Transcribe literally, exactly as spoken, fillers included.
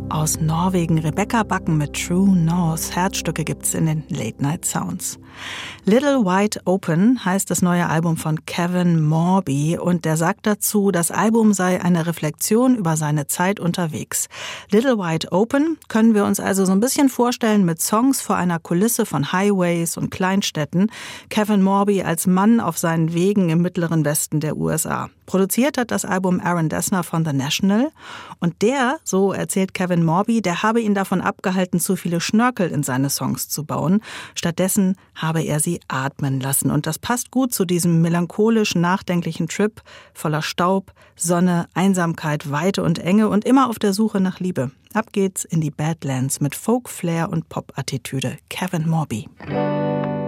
Aus Norwegen Rebecca Backen mit True North. Herzstücke gibt's in den Late Night Sounds. Little Wide Open heißt das neue Album von Kevin Morby und der sagt dazu, das Album sei eine Reflexion über seine Zeit unterwegs. Little Wide Open können wir uns also so ein bisschen vorstellen mit Songs vor einer Kulisse von Highways und Kleinstädten. Kevin Morby als Mann auf seinen Wegen im mittleren Westen der U S A. Produziert hat das Album Aaron Dessner von The National und der, so erzählt Kevin Morby, der habe ihn davon abgehalten, zu viele Schnörkel in seine Songs zu bauen. Stattdessen habe er sie atmen lassen. Und das passt gut zu diesem melancholisch nachdenklichen Trip voller Staub, Sonne, Einsamkeit, Weite und Enge und immer auf der Suche nach Liebe. Ab geht's in die Badlands mit Folk, Flair und Pop-Attitüde. Kevin Morby.